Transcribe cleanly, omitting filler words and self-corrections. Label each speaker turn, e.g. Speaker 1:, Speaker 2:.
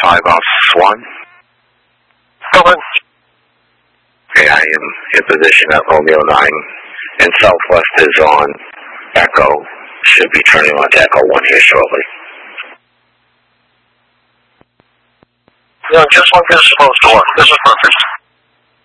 Speaker 1: 5 off Swan.
Speaker 2: Over.
Speaker 1: Okay, I am in position at Romeo 9, and Southwest is on Echo. Should be turning on to Echo 1 here shortly.
Speaker 2: No, just like this is supposed to work. This is perfect.